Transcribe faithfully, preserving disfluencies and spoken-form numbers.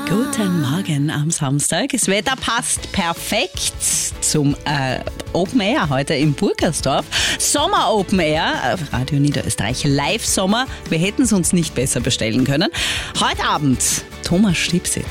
Guten Morgen am Samstag. Das Wetter passt perfekt zum äh, Open Air heute in Burgersdorf. Sommer Open Air, Radio Niederösterreich Live Sommer. Wir hätten es uns nicht besser bestellen können. Heute Abend Thomas Stipsitz.